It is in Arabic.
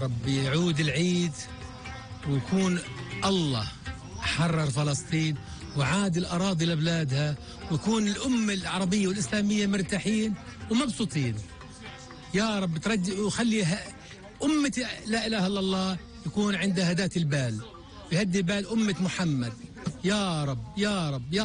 رب يعود العيد ويكون الله حرر فلسطين وعاد الأراضي لبلادها، ويكون الأمة العربية والإسلامية مرتاحين ومبسوطين. يا رب ترجع وخلي أمة لا إله إلا الله يكون عندها هداة البال، يهدي بال أمة محمد. يا رب يا رب يا